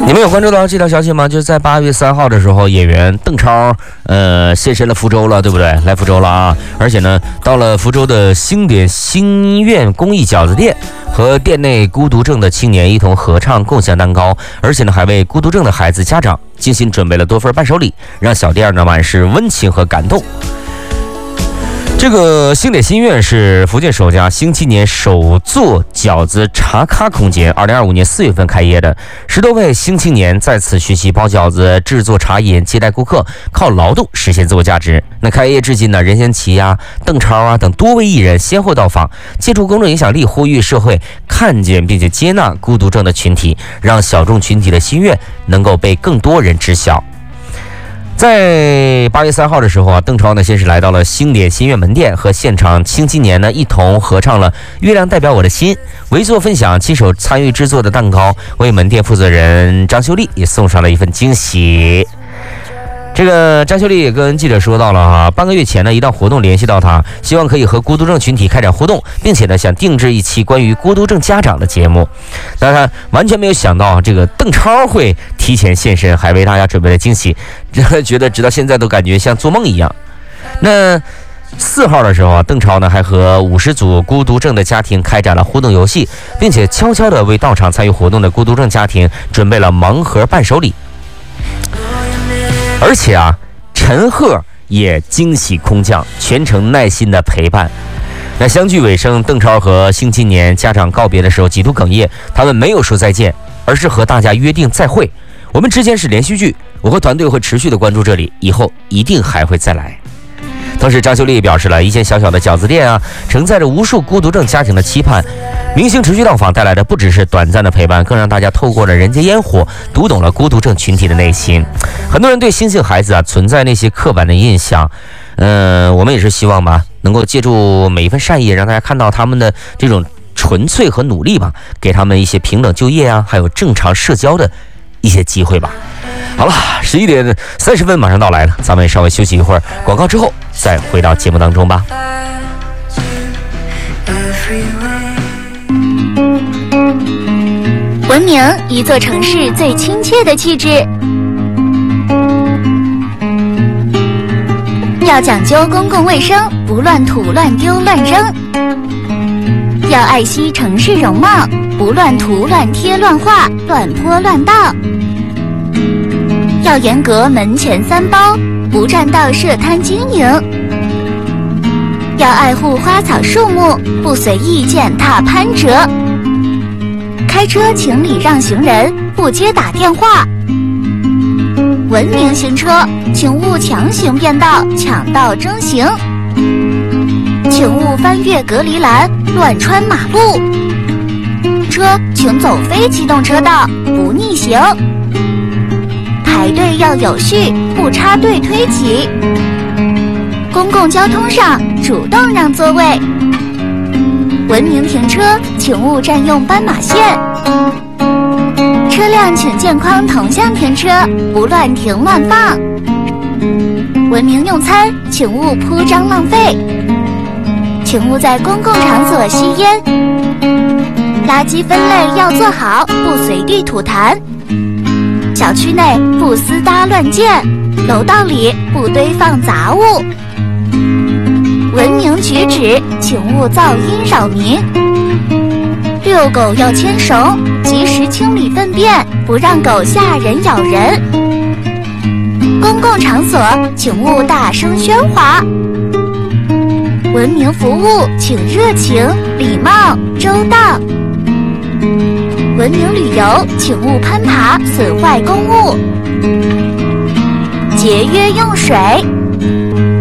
你们有关注到这条消息吗？就是在8月3号的时候，演员邓超现身了福州了，对不对？来福州了啊！而且呢，到了福州的星点心愿公益饺子店，和店内孤独症的青年一同合唱，共享蛋糕，而且呢，还为孤独症的孩子家长精心准备了多份伴手礼，让小店呢满是温情和感动。这个星点心愿是福建首家星期年首座饺子茶咖空间，2025年4月份开业的，10多位星青年在此学习包饺子、制作茶饮、接待顾客，靠劳动实现自我价值。那开业至今呢，任贤齐啊、邓超啊等多位艺人先后到访，借助公众影响力呼吁社会看见并且接纳孤独症的群体，让小众群体的心愿能够被更多人知晓。在8月3号的时候啊，邓超呢先是来到了星点心愿门店，和现场星青年呢一同合唱了《月亮代表我的心》，围坐分享亲手参与制作的蛋糕，为门店负责人张秀丽也送上了一份惊喜。这个张秀丽也跟记者说到了哈，半个月前呢，一档活动联系到他，希望可以和孤独症群体开展互动，并且呢想定制一期关于孤独症家长的节目。但他完全没有想到这个邓超会提前现身，还为大家准备了惊喜，觉得直到现在都感觉像做梦一样。那4号的时候啊，邓超呢还和50组孤独症的家庭开展了互动游戏，并且悄悄地为到场参与活动的孤独症家庭准备了盲盒伴手礼。而且啊，陈赫也惊喜空降，全程耐心的陪伴。那相距尾声，邓超和星青年家长告别的时候几度哽咽，他们没有说再见，而是和大家约定再会。我们之间是连续剧，我和团队会持续的关注这里，以后一定还会再来。同时，张秀丽也表示了，一间小小的饺子店啊，承载着无数孤独症家庭的期盼。明星持续到访带来的不只是短暂的陪伴，更让大家透过了人间烟火，读懂了孤独症群体的内心。很多人对星星孩子啊存在那些刻板的印象，我们也是希望吧，能够借助每一份善意，让大家看到他们的这种纯粹和努力吧，给他们一些平等就业啊，还有正常社交的一些机会吧。好了，11点30分马上到来了，咱们稍微休息一会儿，广告之后再回到节目当中吧。 文明，一座城市最亲切的气质。要讲究公共卫生，不乱吐、乱丢、乱扔。要爱惜城市容貌，不乱涂、乱贴、乱画、乱泼、乱倒。要严格门前3包，不占道设摊经营。要爱护花草树木，不随意践踏攀折。开车请礼让行人，不接打电话。文明行车，请勿强行变道、抢道争行。请勿翻越隔离栏，乱穿马路。车请走非机动车道，不逆行。排队要有序，不插队推挤。公共交通上主动让座位。文明停车，请勿占用斑马线。车辆请健康同向停车，不乱停乱放。文明用餐，请勿铺张浪费。请勿在公共场所吸烟。垃圾分类要做好，不随地吐痰。小区内不私搭乱建，楼道里不堆放杂物。文明举止，请勿噪音扰民。遛狗要牵绳，及时清理粪便，不让狗吓人咬人。公共场所请勿大声喧哗。文明服务请热情、礼貌、周到。文明旅游请勿攀爬损坏公物。节约用水。